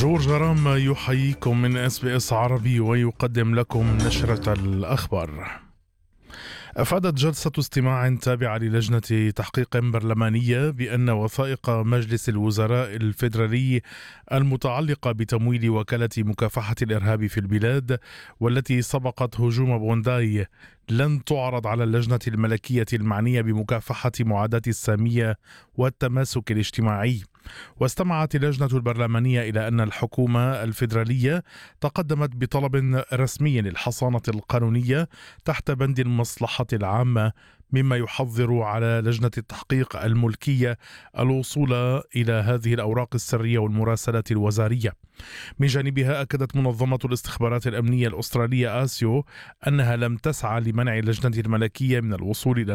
جورج غرام يحييكم من SBS عربي ويقدم لكم نشرة الأخبار. أفادت جلسة استماع تابعة للجنة تحقيق برلمانية بأن وثائق مجلس الوزراء الفيدرالي المتعلقة بتمويل وكالة مكافحة الإرهاب في البلاد والتي سبقت هجوم بونداي لن تعرض على اللجنة الملكية المعنية بمكافحة معاداة السامية والتماسك الاجتماعي. واستمعت اللجنة البرلمانية إلى أن الحكومة الفيدرالية تقدمت بطلب رسمي للحصانة القانونية تحت بند المصلحة العامة، مما يحظر على لجنة التحقيق الملكية الوصول إلى هذه الأوراق السرية والمراسلات الوزارية. من جانبها أكدت منظمة الاستخبارات الأمنية الأسترالية آسيو أنها لم تسعى لمنع اللجنة الملكية من الوصول إلى